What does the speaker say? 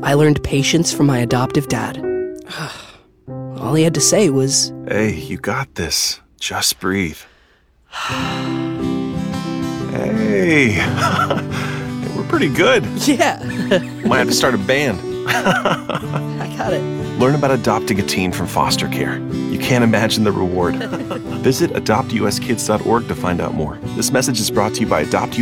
I learned patience from my adoptive dad. All he had to say was, Hey, you got this. Just breathe. Hey, we're pretty good. yeah, Might have to start a band. I got it. Learn about adopting a teen from foster care. You can't imagine the reward. Visit adoptuskids.org to find out more. This message is brought to you by Adopt